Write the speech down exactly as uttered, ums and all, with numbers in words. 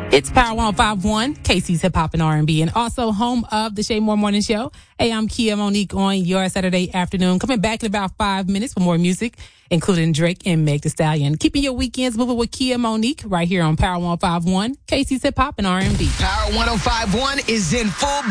It's Power one oh five point one, Casey's Hip Hop and R and B, and also home of the Shay Moore Morning Show. Hey, I'm Kia Monique on your Saturday afternoon. Coming back in about five minutes for more music, including Drake and Meg Thee Stallion. Keeping your weekends moving with Kia Monique right here on Power one oh five point one, Casey's Hip Hop and R and B. Power one oh five point one is in full